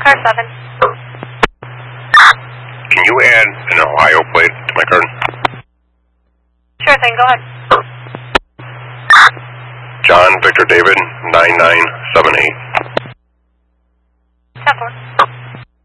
car 7. Can you add an Ohio plate to my card? Sure thing, go ahead. John Victor David 9978. 10-4.